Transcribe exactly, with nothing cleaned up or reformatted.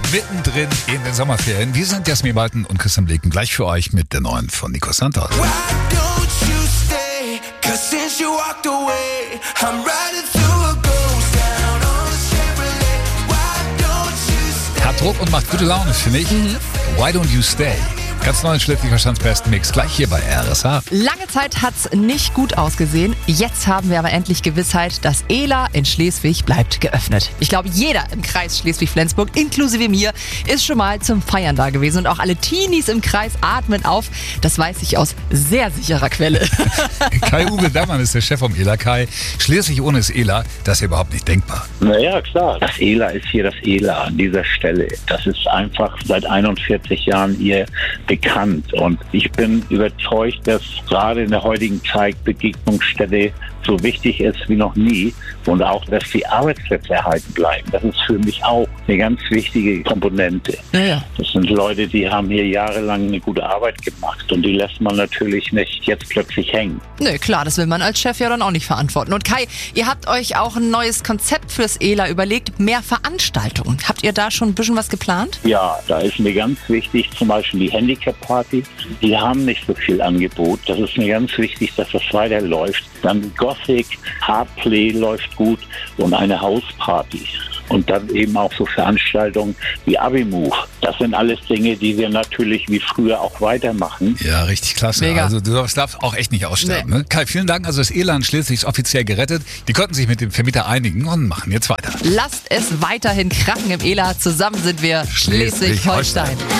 mittendrin in den Sommerferien. Wir sind Jasmin Walten und Christian Bleken, gleich für euch mit der neuen von Nico Santos. Hat Druck und macht gute Laune, finde ich. Mhm. Why don't you stay? Ganz neuen Schleswig-Holsteins-besten Mix, gleich hier bei R S H. Lange Zeit hat's nicht gut ausgesehen. Jetzt haben wir aber endlich Gewissheit, das E L A in Schleswig bleibt geöffnet. Ich glaube, jeder im Kreis Schleswig-Flensburg, inklusive mir, ist schon mal zum Feiern da gewesen. Und auch alle Teenies im Kreis atmen auf. Das weiß ich aus sehr sicherer Quelle. Kai-Uwe Dammann ist der Chef vom E L A. Kai, Schleswig ohne das E L A, das ist ja überhaupt nicht denkbar. Naja, klar. Das E L A ist hier das E L A an dieser Stelle. Das ist einfach seit einundvierzig Jahren hier bekannt. Und ich bin überzeugt, dass gerade in der heutigen Zeit Begegnungsstätte so wichtig ist wie noch nie und auch, dass die Arbeitsplätze erhalten bleiben. Das ist für mich auch eine ganz wichtige Komponente. Ja, ja. Das sind Leute, die haben hier jahrelang eine gute Arbeit gemacht und die lässt man natürlich nicht jetzt plötzlich hängen. Nö, klar, das will man als Chef ja dann auch nicht verantworten. Und Kai, ihr habt euch auch ein neues Konzept fürs E L A überlegt, mehr Veranstaltungen. Habt ihr da schon ein bisschen was geplant? Ja, da ist mir ganz wichtig, zum Beispiel die Handicap-Party. Die haben nicht so viel Angebot. Das ist mir ganz wichtig, dass das weiterläuft. Dann Gothic, Hardplay läuft gut und eine Hausparty. Und dann eben auch so Veranstaltungen wie Abi-Move. Das sind alles Dinge, die wir natürlich wie früher auch weitermachen. Ja, richtig klasse. Mega. Also das darf auch echt nicht aussterben. Nee. Ne? Kai, vielen Dank. Also das E L A in Schleswig ist offiziell gerettet. Die konnten sich mit dem Vermieter einigen und machen jetzt weiter. Lasst es weiterhin krachen im E L A. Zusammen sind wir Schleswig-Holstein.